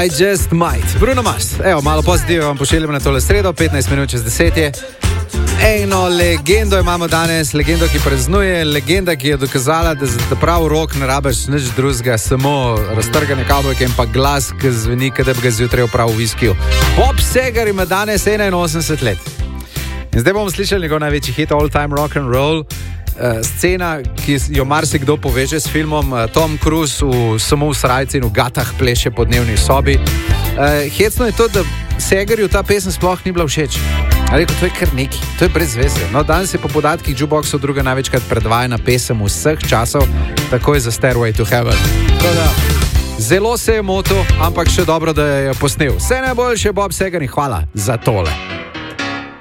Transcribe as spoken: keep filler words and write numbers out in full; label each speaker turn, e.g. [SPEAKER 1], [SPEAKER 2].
[SPEAKER 1] I just might. Bruno Mars. Evo, malo pozitivno vam pošiljem na tole sredo, petnajst minut čez deset je. Eno legendo imamo danes, legendo, ki praznuje, legenda, ki je dokazala, da za prav rok ne rabiš nič drugega, samo raztrgane kavbojke in pa glas, ki zveni, da bi ga zjutraj opravil v viskiju. Bob Seger ima danes enainosemdeset let. In zdaj bomo slišali njegov največji hit, All Time Rock and Roll. Uh, scena, ki jo marsikdo poveže s filmom, uh, Tom Cruise v, samo v srajci in v gatah pleše po dnevni sobi. Uh, hecno je to, da Segerju ta pesem sploh ni bila všeč. Rekel, to je kar neki, to je brez veze. No, danes je po podatkih Jukeboxov druga največkrat predvajana pesem vseh časov, tako je za Stairway to Heaven. Toda, zelo se je motil, ampak še dobro, da je posnel. Vse najboljše, Bob Seger, in hvala za tole.